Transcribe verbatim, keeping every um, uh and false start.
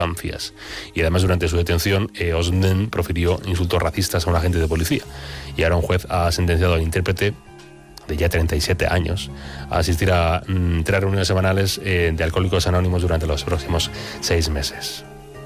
infancias. Y además, durante su detención, eh, Osden profirió insultos racistas a un agente de policía. Y ahora un juez ha sentenciado al intérprete, de ya treinta y siete años, a asistir a mm, tres reuniones semanales eh, de Alcohólicos Anónimos durante los próximos seis meses.